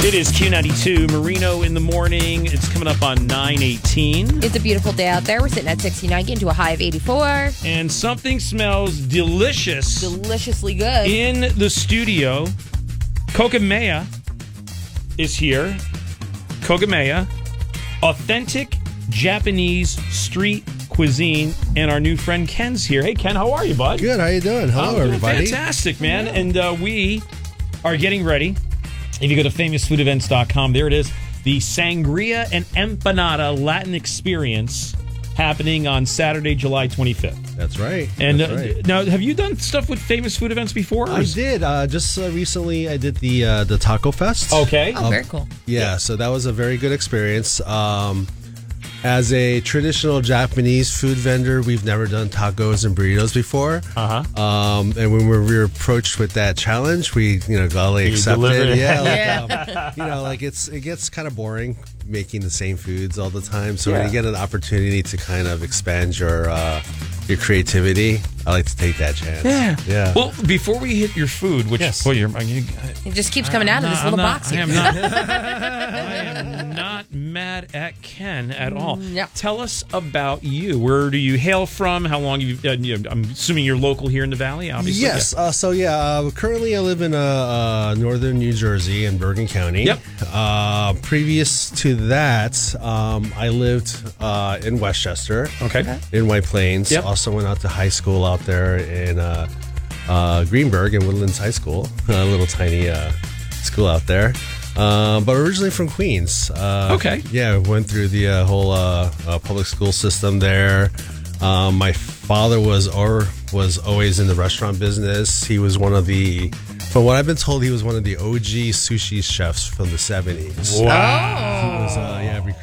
It is Q92 Marino in the morning. It's coming up on 9:18. It's a beautiful day out there. We're sitting at 69, getting to a high of 84. And something smells delicious. Deliciously good. In the studio. Kogameya is here. Kogameya, authentic Japanese street cuisine, and our new friend Ken's here. Hey, Ken, how are you, bud? Good. How you doing? Hello, everybody. Fantastic, man. And we are getting ready. If you go to famousfoodevents.com, there it is. The Sangria and Empanada Latin Experience happening on Saturday, July 25th. That's right. And That's right. Now, have you done stuff with Famous Food Events before? I did. Just recently, I did the Taco Fest. Okay. Oh, very cool. Yeah, so that was a very good experience. As a traditional Japanese food vendor, we've never done tacos and burritos before. And when we were approached with that challenge, we gladly accepted. Yeah, it gets kind of boring making the same foods all the time. So when you get an opportunity to kind of expand your creativity, I like to take that chance. Yeah. Well, before we hit your food, which Yes. It just keeps coming out of this little box here. I am not mad at Ken at all. Yeah. Tell us about you. Where do you hail from? How long have you? I'm assuming you're local here in the Valley, obviously. Yes. Currently I live in northern New Jersey in Bergen County. Yep. Previous to that, I lived in Westchester. Okay. In White Plains. Yep. Also went out to high school out there in Greenberg in Woodlands High School. A little tiny school out there. But originally from Queens. Okay. Yeah, went through the whole public school system there. My father was always in the restaurant business. He was one of the, from what I've been told, he was one of the OG sushi chefs from the 70s. Wow. He was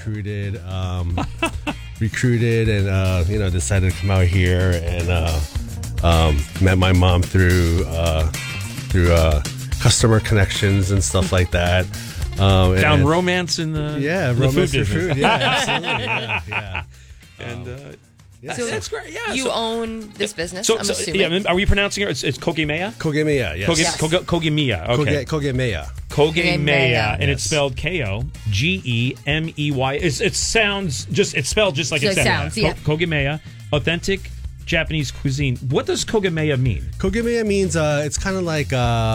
recruited and decided to come out here and met my mom through customer connections and stuff like that. Found romance in the romance food in business. food. Yeah, absolutely. Yeah. And So that's great. Yeah. you own this business, So, I'm so assuming. yeah, are we pronouncing it? It's Kogameya? Kogameya, yes. Yes. Kogameya. Okay. Kogameya. Kogameya, and Yes. it's spelled K-O-G-E-M-E-Y. It's spelled just like So it it sounds. sounds, yeah. Kogameya, authentic Japanese cuisine. What does Kogameya mean? Kogameya means it's kind of like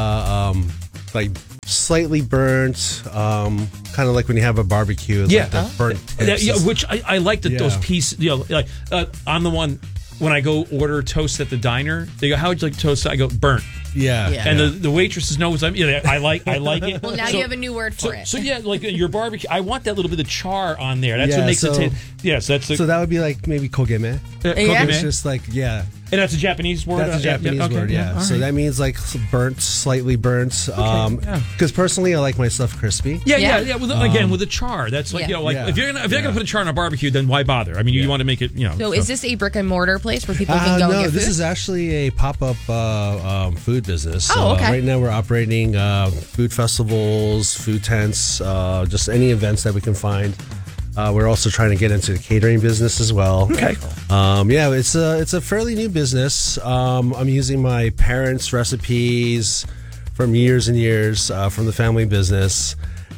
slightly burnt, kind of like when you have a barbecue. It's like the burnt tips. Which I like those pieces. Like I'm the one. When I go order toast at the diner, they go, "How would you like toast?" I go, "Burnt." Yeah. And the waitresses know I like it. Well, now you have a new word for it. So yeah, like your barbecue, I want that little bit of char on there. That's Yeah, what makes so- it taste. Yes, that's So that would be like maybe kogeme. Kogame. It's just like, And that's a Japanese word. That's a Japanese okay, word, yeah. all So right. that means like burnt, slightly burnt. Because personally, I like my stuff crispy. Yeah. Again, with the char, that's like Yeah. if you're gonna put a char on a barbecue, then why bother? I mean, you want to make it. So is this a brick and mortar place where people can go and No, get this food? is actually a pop-up food business. So, Oh, okay. right now we're operating food festivals, food tents, just any events that we can find. We're also trying to get into the catering business as well. Okay. It's a fairly new business. I'm using my parents' recipes from years and years from the family business.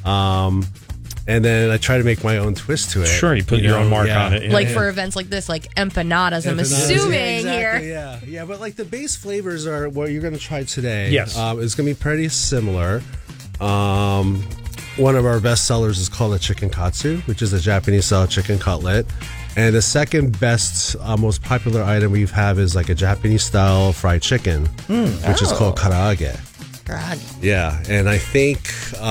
And then I try to make my own twist to it. Sure, you put your own mark on it. Like for events like this, like empanadas, I'm assuming here. Yeah, but like the base flavors are what you're going to try today. Yes. It's going to be pretty similar. One of our best sellers is called a chicken katsu, which is a Japanese style chicken cutlet. And the second best, most popular item we have is like a Japanese style fried chicken, which is called karaage. Yeah, and I think,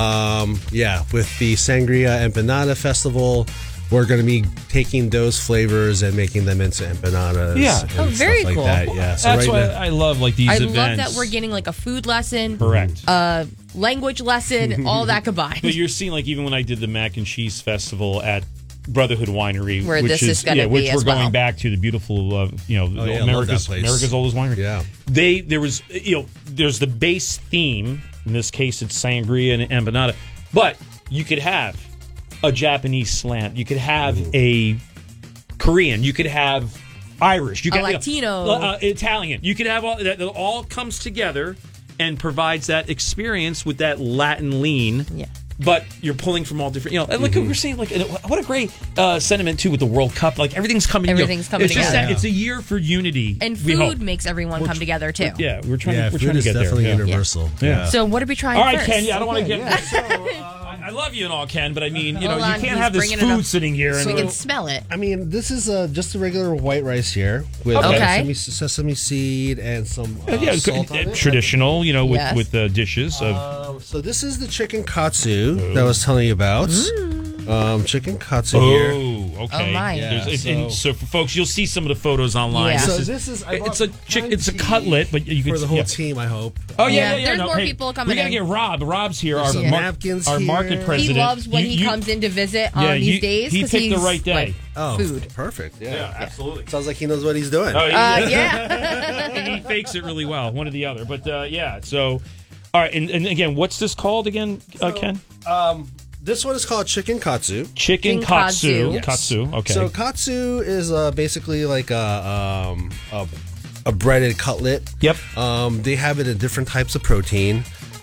with the Sangria Empanada Festival, we're going to be taking those flavors and making them into empanadas. Yeah. and Oh, very stuff cool. like that. Yeah, so That's right why now, I love like these I events. love that we're getting like a food lesson, correct. language lesson, all that combined. But you're seeing like even when I did the mac and cheese festival at Brotherhood Winery, Where which this is gonna be which as we're going well. back to the beautiful, I love that America's place. oldest winery. Yeah. There was there's the base theme. In this case, it's sangria and empanada, but you could have a Japanese slant. You could have a Korean. You could have Irish. You could Latino. Italian. You could have all that. All comes together and provides that experience with that Latin lean. Yeah. But you're pulling from all different, and like we're saying, like what a great sentiment too with the World Cup. Like everything's coming. Everything's coming it's just together. that it's a year for unity, And we hope. food makes everyone come together too. Yeah, we're trying. Yeah, we're food trying to is get definitely there. universal. Yeah. So what are we trying All right, first? Ken. Yeah, I don't want to get. Yeah, I love you and all, Ken, but I mean, you Hold know, on, you can't he's have this bringing it food up. sitting here. So we And can smell it. I mean, this is just a regular white rice here with Okay. sesame seed and some yeah, salt on it. traditional, you know, with Yes. with dishes of. So this is the chicken katsu that I was telling you about. Chicken katsu here. Oh, okay. Oh, my. Yeah, so for folks, you'll see some of the photos online. Yeah. So this is I It's a bought it's a plenty cutlet, but you can for the whole yeah. team. I hope. Oh Yeah, yeah. there's no, more hey, people coming We gotta in. get Rob. Rob's here. Our, some napkins our here. market He president. He loves when You- he you- comes in to visit Yeah, on these days he because picked he's the right day. like, Oh, food. perfect. Yeah. Yeah, absolutely. Sounds like he knows what he's doing. Oh, Yeah. he fakes it really well, one or the other. But yeah, so all right, and again, what's this called again, Ken? This one is called chicken katsu. Chicken Chicken katsu. katsu. Yes. Katsu. Okay. So katsu is basically like a breaded cutlet. Yep. They have it in different types of protein.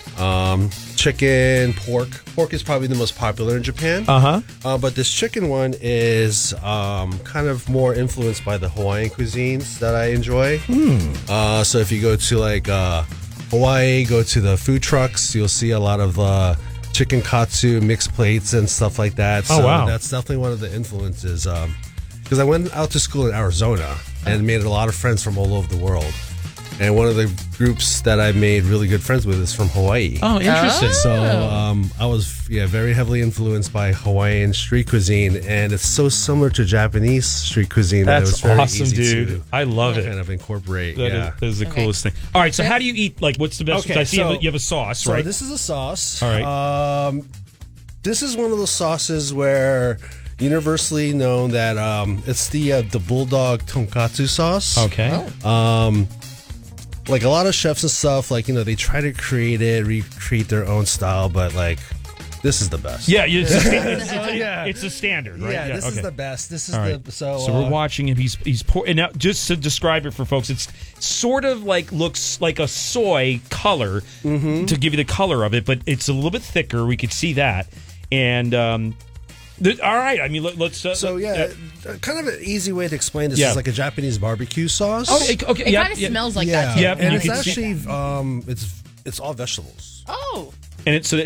Chicken, pork. Pork is probably the most popular in Japan. But this chicken one is kind of more influenced by the Hawaiian cuisines that I enjoy. So if you go to like Hawaii, go to the food trucks, you'll see a lot of chicken katsu mixed plates and stuff like that. Oh, So wow. that's definitely one of the influences. Because I went out to school in Arizona and made a lot of friends from all over the world. And one of the groups that I made really good friends with is from Hawaii. Oh, interesting. So I was very heavily influenced by Hawaiian street cuisine, and it's so similar to Japanese street cuisine that it was That's very awesome, easy dude. to I love it. kind of incorporate. That is the coolest thing. All right, so how do you eat? Like, what's the best? Okay, I see so- you have a sauce, So right? this is a sauce. All right. This is one of those sauces where universally known that it's the bulldog tonkatsu sauce. Okay. Like a lot of chefs and stuff, like they try to recreate their own style, but like this is the best. Yeah, it's a standard, right? Yeah, this is okay. the best. This is All right. so we're watching him. He's pour, and now just to describe it for folks, it's sort of like looks like a soy color to give you the color of it, but it's a little bit thicker. We could see that, and all right. I mean, let's. Kind of an easy way to explain this Yeah. is like a Japanese barbecue sauce. Okay. It yeah, kind of yeah. smells like yeah, that too. Yep, and you it's can see- actually it's all vegetables. Oh. And it's so